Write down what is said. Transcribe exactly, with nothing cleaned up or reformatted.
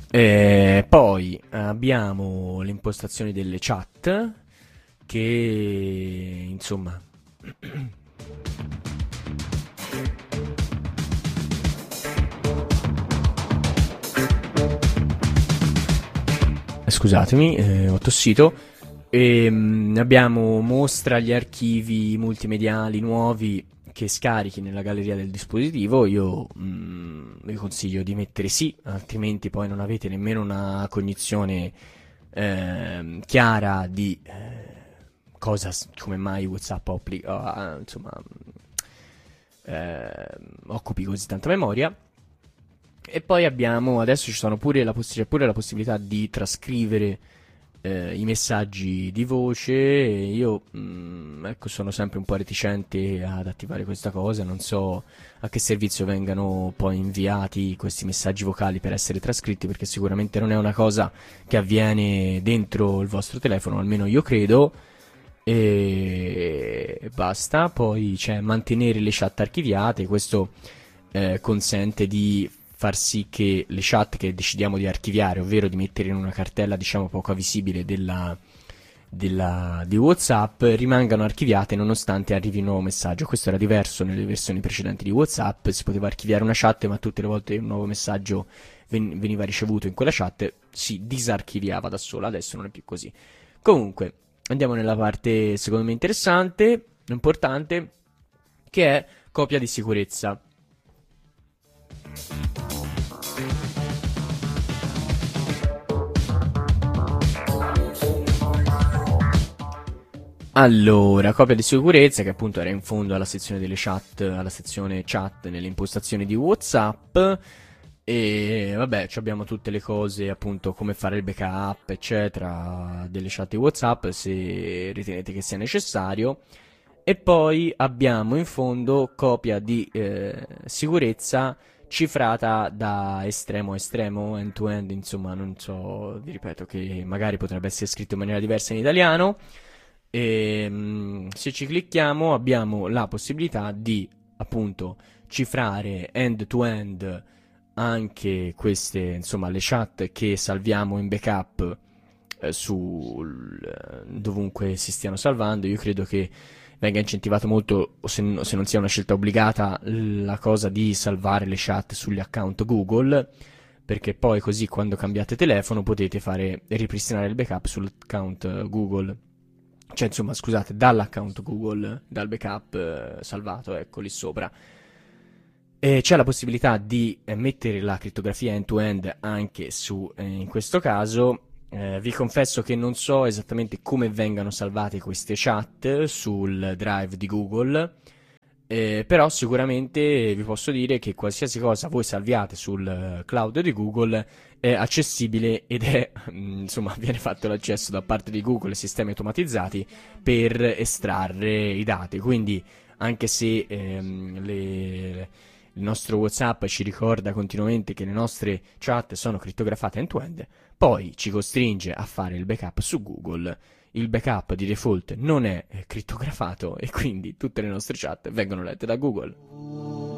E poi abbiamo le impostazioni delle chat che insomma scusatemi, eh, ho tossito. E, mm, abbiamo mostra gli archivi multimediali nuovi che scarichi nella galleria del dispositivo. Io mm, vi consiglio di mettere sì, altrimenti poi non avete nemmeno una cognizione ehm, chiara di eh, cosa, s- come mai WhatsApp oppli- ah, insomma, eh, occupi così tanta memoria. E poi abbiamo, adesso ci sono pure la, poss- c'è pure la possibilità di trascrivere eh, i messaggi di voce. E io mm, ecco, sono sempre un po' reticente ad attivare questa cosa, non so a che servizio vengano poi inviati questi messaggi vocali per essere trascritti, perché sicuramente non è una cosa che avviene dentro il vostro telefono, almeno io credo. E basta. Poi c'è mantenere le chat archiviate. Questo eh, consente di far sì che le chat che decidiamo di archiviare, ovvero di mettere in una cartella diciamo poco visibile della, della- di WhatsApp, rimangano archiviate nonostante arrivi un nuovo messaggio. Questo era diverso nelle versioni precedenti di WhatsApp. Si poteva archiviare una chat, ma tutte le volte un nuovo messaggio ven- veniva ricevuto in quella chat si disarchiviava da sola. Adesso non è più così. Comunque, andiamo nella parte secondo me interessante, importante, che è copia di sicurezza. Allora, copia di sicurezza, che appunto era in fondo alla sezione delle chat, alla sezione chat nelle impostazioni di WhatsApp. E vabbè, ci abbiamo tutte le cose, appunto, come fare il backup, eccetera, delle chat di WhatsApp, se ritenete che sia necessario. E poi abbiamo in fondo copia di eh, sicurezza cifrata da estremo a estremo, end to end, insomma, non so, vi ripeto che magari potrebbe essere scritto in maniera diversa in italiano. E mm, se ci clicchiamo abbiamo la possibilità di appunto cifrare end to end anche queste, insomma, le chat che salviamo in backup eh, sul, eh, dovunque si stiano salvando. Io credo che venga incentivato molto, o se, no- se non sia una scelta obbligata, la cosa di salvare le chat sugli account Google, perché poi così quando cambiate telefono potete fare ripristinare il backup sull'account eh, Google. Cioè, insomma, scusate, dall'account Google, dal backup eh, salvato, ecco lì sopra. E c'è la possibilità di eh, mettere la crittografia end-to-end anche su, eh, in questo caso. Eh, vi confesso che non so esattamente come vengano salvate queste chat sul drive di Google, eh, però sicuramente vi posso dire che qualsiasi cosa voi salviate sul eh, cloud di Google è accessibile ed è, mm, insomma, viene fatto l'accesso da parte di Google e sistemi automatizzati per estrarre i dati. Quindi, anche se ehm, le- il nostro WhatsApp ci ricorda continuamente che le nostre chat sono crittografate end-to-end, poi ci costringe a fare il backup su Google. Il backup di default non è eh, crittografato e quindi tutte le nostre chat vengono lette da Google.